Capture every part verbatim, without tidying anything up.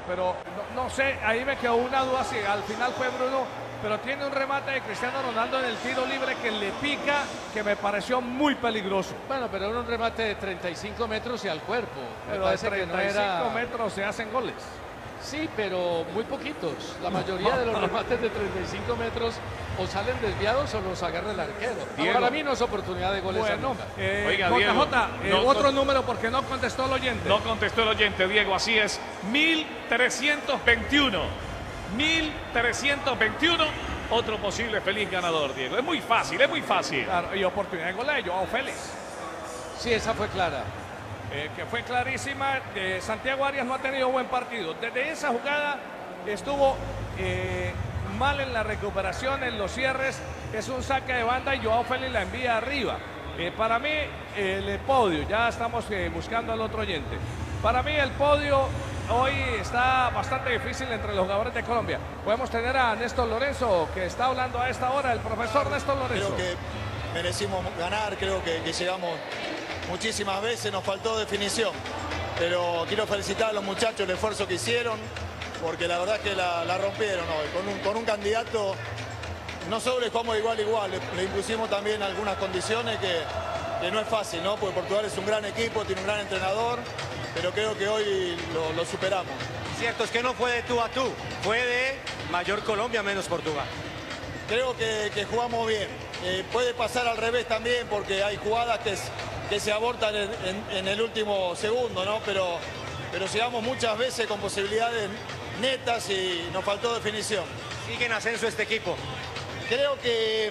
pero no, no sé, ahí me quedó una duda si al final fue Bruno, pero tiene un remate de Cristiano Ronaldo en el tiro libre que le pica, que me pareció muy peligroso. Bueno, pero era un remate de treinta y cinco metros y al cuerpo. Me Pero de parece que no treinta y cinco era... metros se hacen goles. Sí, pero muy poquitos. La mayoría de los remates de treinta y cinco metros o salen desviados o los agarra el arquero. Diego. Para mí no es oportunidad de goles. Bueno, eh, Oiga, J Diego, J, eh, no- otro no- número porque no contestó el oyente. No contestó el oyente, Diego, así es. mil trescientos veintiuno. mil trescientos veintiuno. Otro posible feliz ganador, Diego. Es muy fácil, es muy fácil. Claro, y oportunidad de gol de Joao Félix. Sí, esa fue clara. Eh, que fue clarísima. Eh, Santiago Arias no ha tenido buen partido. Desde esa jugada estuvo eh, mal en la recuperación, en los cierres. Es un saque de banda y Joao Félix la envía arriba. Eh, para mí, el podio, ya estamos eh, buscando al otro oyente. Para mí, el podio hoy está bastante difícil entre los jugadores de Colombia. Podemos tener a Néstor Lorenzo, que está hablando a esta hora, el profesor Néstor Lorenzo. Creo que merecimos ganar, creo que, que llegamos muchísimas veces, nos faltó definición. Pero quiero felicitar a los muchachos el esfuerzo que hicieron, porque la verdad es que la, la rompieron hoy. Con un, con un candidato, no solo le jugamos igual igual, le, le impusimos también algunas condiciones que, que no es fácil, ¿no? Porque Portugal es un gran equipo, tiene un gran entrenador, pero creo que hoy lo, lo superamos. Cierto, es que no fue de tú a tú, fue de mayor Colombia menos Portugal. Creo que, que jugamos bien. Eh, puede pasar al revés también porque hay jugadas que, es- que se abortan en, en- en el último segundo, ¿no? Pero, pero llegamos muchas veces con posibilidades netas y nos faltó definición. Sigue en ascenso este equipo. Creo que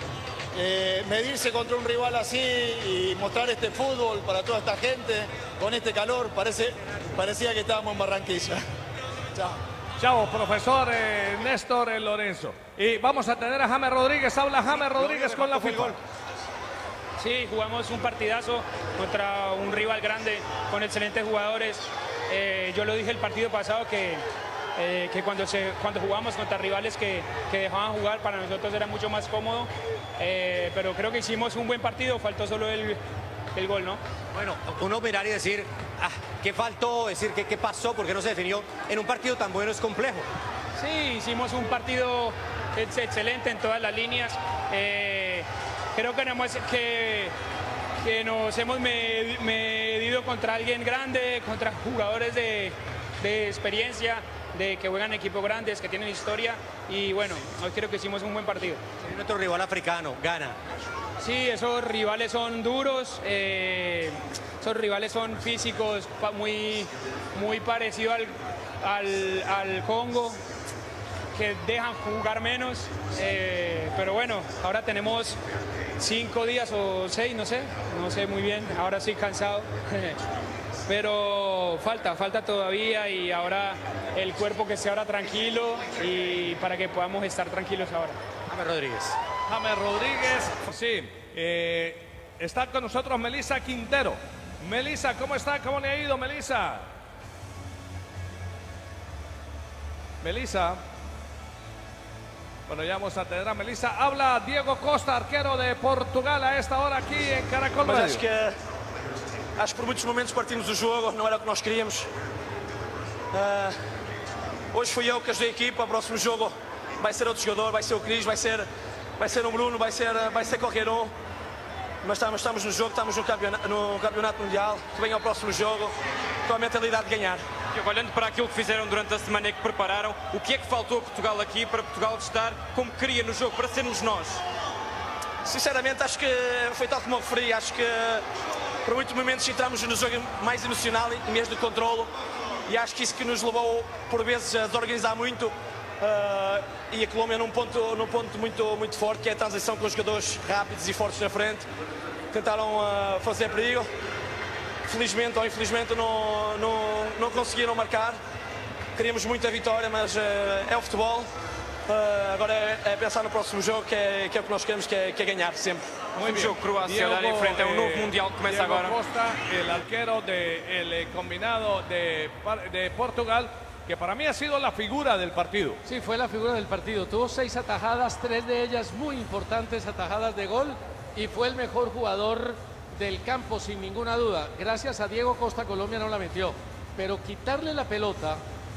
eh, medirse contra un rival así y mostrar este fútbol para toda esta gente con este calor, parece, parecía que estábamos en Barranquilla. Chao. Chao, profesor eh, Néstor eh, Lorenzo. Y vamos a tener a James Rodríguez. Habla James Rodríguez con la FIFA. Sí, jugamos un partidazo contra un rival grande con excelentes jugadores. Eh, yo lo dije el partido pasado que, eh, que cuando, se, cuando jugamos contra rivales que, que dejaban jugar, para nosotros era mucho más cómodo. Eh, pero creo que hicimos un buen partido, faltó solo el, el gol, ¿no? Bueno, uno mirar y decir, ah, ¿qué faltó? Decir, ¿qué, qué pasó? ¿Por qué no se definió? En un partido tan bueno es complejo. Sí, hicimos un partido ex- excelente en todas las líneas. Eh, creo que, no hemos- que, que nos hemos med- medido contra alguien grande, contra jugadores de, de experiencia, de que juegan equipos grandes, que tienen historia. Y bueno, hoy creo que hicimos un buen partido. Es nuestro rival africano, gana. Sí, esos rivales son duros, eh, esos rivales son físicos, pa- muy, muy parecido al, al, al Congo, que dejan jugar menos, eh, pero bueno, ahora tenemos cinco días o seis, no sé, no sé muy bien, ahora sí cansado, pero falta, falta todavía y ahora el cuerpo que esté ahora tranquilo y para que podamos estar tranquilos ahora. James Rodríguez. James Rodríguez, sí, eh, está con nosotros Melissa Quintero. Melissa, ¿cómo está? ¿Cómo le ha ido, Melissa? Melissa. Bueno, ya vamos a tener a Melissa. Habla Diego Costa, arquero de Portugal, a esta hora aquí en Caracol Mas Radio. acho que, acho que por muitos momentos partimos o jogo, não era o que nós queríamos. Ah, hoje fui eu que ajudei a equipa, o próximo jogo vai ser outro jogador, vai ser o Cris, vai ser, vai ser um Bruno, vai ser, vai ser qualquer um. Mas estamos, estamos no jogo, estamos no campeonato, no campeonato mundial, que venha o próximo jogo, com a mentalidade de ganhar. Olhando para aquilo que fizeram durante a semana e que prepararam, o que é que faltou a Portugal aqui para Portugal estar como queria no jogo, para sermos nós? Sinceramente, acho que foi tal como eu referi, acho que por muitos momentos entramos no jogo mais emocional em vez de controlo e acho que isso que nos levou por vezes a desorganizar muito uh, e a Colômbia num ponto, num ponto muito, muito forte, que é a transição com os jogadores rápidos e fortes na frente, tentaram uh, fazer perigo. Felizmente ou infelizmente não, não, não conseguiram marcar. Queríamos muita vitória, mas uh, é o futebol. Uh, agora é, é pensar no próximo jogo, que é, que é o que nós queremos, que é, que é ganhar sempre. Muy Um bien. jogo Croácia Diego, dar em frente a um novo eh, Mundial que começa Diego agora. Costa, el arquero del de, combinado de, de Portugal, que para mí ha sido la figura del partido. Sí, fue la figura del partido. Tuvo seis atajadas, tres de ellas muy importantes atajadas de gol y fue el mejor jugador del campo sin ninguna duda. Gracias a Diego Costa, Colombia no la metió. Pero quitarle la pelota